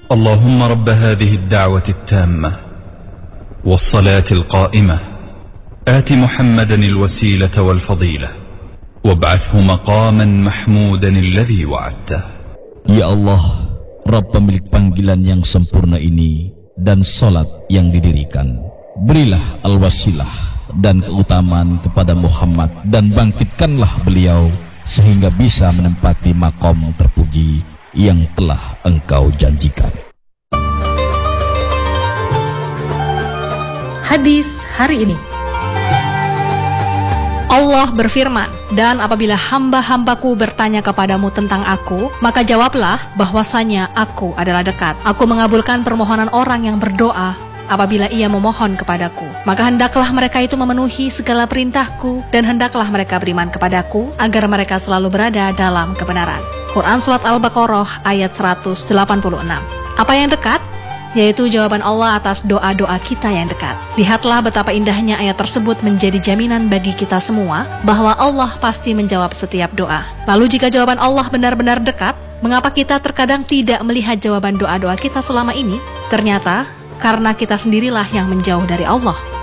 اللهم رب هذه الدعوة التامة والصلاة القائمة آت محمدا الوسيلة والفضيلة وابعثه مقاما محمودا الذي وعدته. Ya Allah, Rabb pemilik panggilan yang sempurna ini dan salat yang didirikan, berilah al-wasilah dan keutamaan kepada Muhammad dan bangkitkanlah beliau sehingga bisa menempati maqam terpuji yang telah Engkau janjikan. Hadis hari ini. Allah berfirman, dan apabila hamba-hambaku bertanya kepadamu tentang aku, maka jawablah bahwasanya aku adalah dekat. Aku mengabulkan permohonan orang yang berdoa apabila ia memohon kepadaku. Maka hendaklah mereka itu memenuhi segala perintahku, dan hendaklah mereka beriman kepadaku, agar mereka selalu berada dalam kebenaran. Quran Surat Al-Baqarah ayat 186. Apa yang dekat? Yaitu jawaban Allah atas doa-doa kita yang dekat. Lihatlah betapa indahnya ayat tersebut menjadi jaminan bagi kita semua bahwa Allah pasti menjawab setiap doa. Lalu jika jawaban Allah benar-benar dekat, mengapa kita terkadang tidak melihat jawaban doa-doa kita selama ini? Ternyata karena kita sendirilah yang menjauh dari Allah.